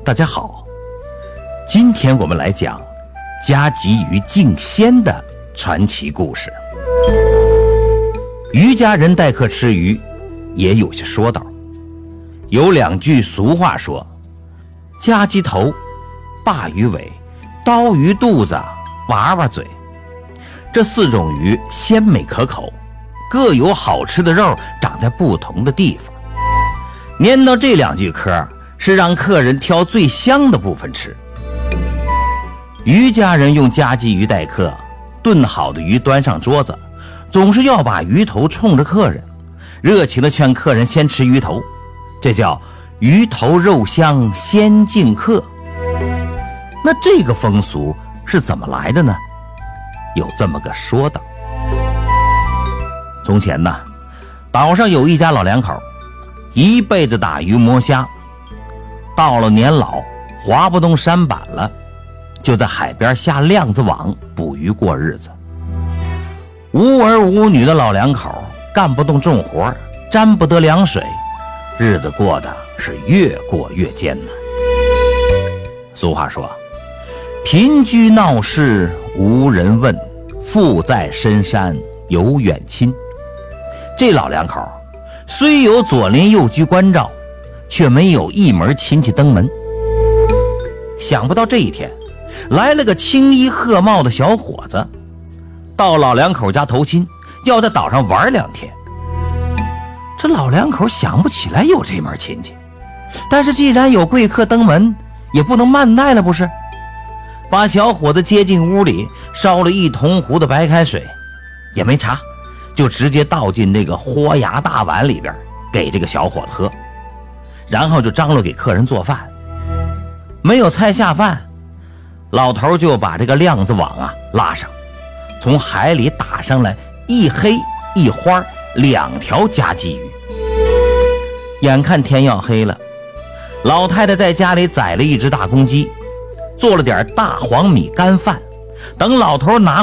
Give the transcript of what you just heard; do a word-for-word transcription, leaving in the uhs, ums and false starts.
大家好，今天我们来讲家鲫鱼敬仙的传奇故事。渔家人待客吃鱼也有些说道，有两句俗话说：夹鸡头、鲅鱼尾、刀鱼肚子、娃娃嘴。这四种鱼鲜美可口，各有好吃的肉长在不同的地方。念到这两句嗑，是让客人挑最香的部分吃。渔家人用夹鲫鱼待客，炖好的鱼端上桌子，总是要把鱼头冲着客人，热情地劝客人先吃鱼头，这叫鱼头肉香先敬客。那这个风俗是怎么来的呢？有这么个说道。从前呢，岛上有一家老两口，一辈子打鱼摸虾，到了年老划不动山板了，就在海边下量子网捕鱼过日子。无儿无女的老两口干不动重活，沾不得凉水，日子过得是越过越艰难。俗话说，贫居闹市无人问，富在深山有远亲。这老两口虽有左邻右居关照，却没有一门亲戚登门。想不到这一天来了个青衣鹤帽的小伙子，到老两口家投亲，要在岛上玩两天。这老两口想不起来有这门亲戚，但是既然有贵客登门，也不能慢待了不是？把小伙子接进屋里，烧了一铜壶的白开水，也没茶，就直接倒进那个豁牙大碗里边给这个小伙子喝，然后就张罗给客人做饭。没有菜下饭，老头就把这个量子网啊拉上，从海里打上来一黑一花两条夹鲫鱼。眼看天要黑了，老太太在家里宰了一只大公鸡，做了点大黄米干饭，等老头拿